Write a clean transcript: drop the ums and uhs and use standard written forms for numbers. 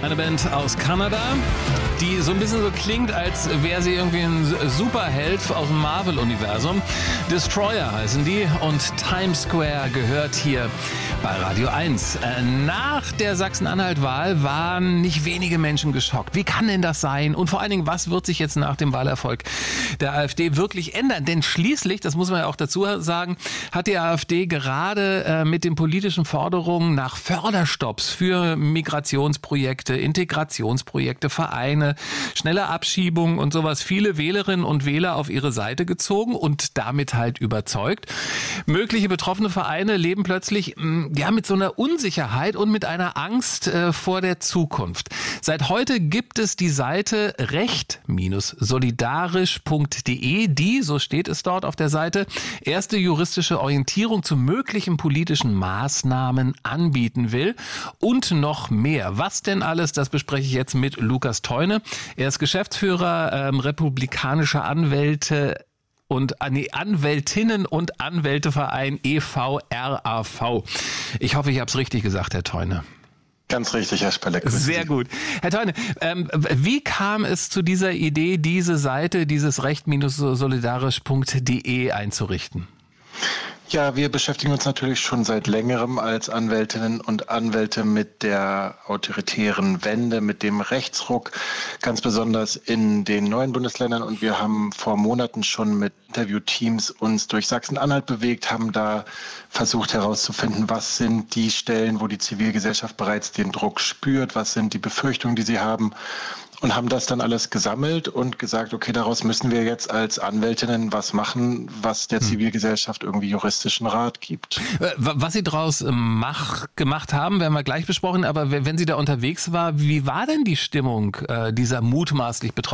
Eine Band aus Kanada, die so ein bisschen so klingt, als wäre sie irgendwie ein Superheld aus dem Marvel-Universum. Destroyer heißen die und Times Square gehört hier bei Radio 1. Nach der Sachsen-Anhalt-Wahl waren nicht wenige Menschen geschockt. Wie kann denn das sein? Und vor allen Dingen, was wird sich jetzt nach dem Wahlerfolg der AfD wirklich ändern? Denn schließlich, das muss man ja auch dazu sagen, hat die AfD gerade mit den politischen Forderungen nach Förderstopps für Migrationsprojekte, Integrationsprojekte, Vereine, schnelle Abschiebung und sowas viele Wählerinnen und Wähler auf ihre Seite gezogen und damit halt überzeugt. Mögliche betroffene Vereine leben plötzlich mit so einer Unsicherheit und mit einer Angst vor der Zukunft. Seit heute gibt es die Seite recht-solidarisch.de, die, so steht es dort auf der Seite, erste juristische Orientierung zu möglichen politischen Maßnahmen anbieten will und noch mehr. Was denn alles, das bespreche ich jetzt mit Lukas Theune. Er ist Geschäftsführer republikanischer Anwälte und Anwältinnen und Anwälteverein e.V.RAV. Ich hoffe, ich habe es richtig gesagt, Herr Theune. Ganz richtig, Herr Spelleck. Sehr gut. Herr Theune, wie kam es zu dieser Idee, diese Seite, dieses recht-solidarisch.de einzurichten? Ja, wir beschäftigen uns natürlich schon seit längerem als Anwältinnen und Anwälte mit der autoritären Wende, mit dem Rechtsruck, ganz besonders in den neuen Bundesländern. Und wir haben vor Monaten schon mit Interviewteams uns durch Sachsen-Anhalt bewegt, haben da versucht herauszufinden, was sind die Stellen, wo die Zivilgesellschaft bereits den Druck spürt, was sind die Befürchtungen, die sie haben. Und haben das dann alles gesammelt und gesagt, okay, daraus müssen wir jetzt als Anwältinnen was machen, was der Zivilgesellschaft irgendwie juristischen Rat gibt. Was Sie daraus gemacht haben, werden wir gleich besprochen. Aber wenn Sie da unterwegs war, wie war denn die Stimmung dieser mutmaßlich betroffenen